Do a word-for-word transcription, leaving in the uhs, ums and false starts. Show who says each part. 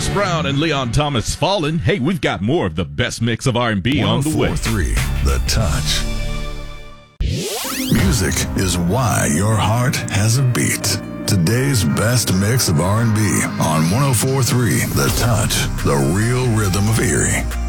Speaker 1: Chris Brown and Leon Thomas Fallen. Hey, we've got more of the best mix of R and B on the way.
Speaker 2: one oh four point three The Touch. Music is why your heart has a beat. Today's best mix of R and B on one oh four point three The Touch, the real rhythm of Erie.